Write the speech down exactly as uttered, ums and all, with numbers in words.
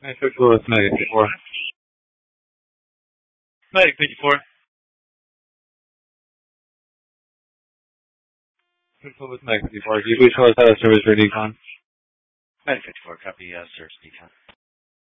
nine fifty-four with Medic fifty-four. Medic fifty-four. fifty-four with Medic fifty-four. Can you please tell us how the service for decon? Medic fifty-four, copy, uh, service decon.